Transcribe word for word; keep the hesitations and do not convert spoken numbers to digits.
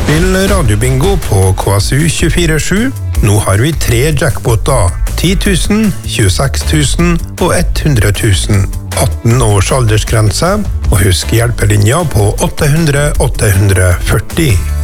Spill radiobingo på K S U tjuefire sju. Nå har vi tre jackpoter. ti tusen, tjueseks tusen og hundre tusen. atten års aldersgrense, og husk hjelpelinja på åtte hundre åtte hundre førti.